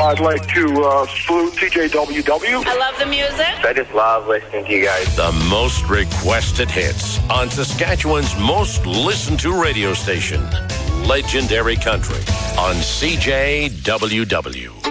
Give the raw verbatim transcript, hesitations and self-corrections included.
I'd like to uh, salute T J W W. I love the music. I just love listening to you guys. The most requested hits on Saskatchewan's most listened to radio station, Legendary Country on C J W W.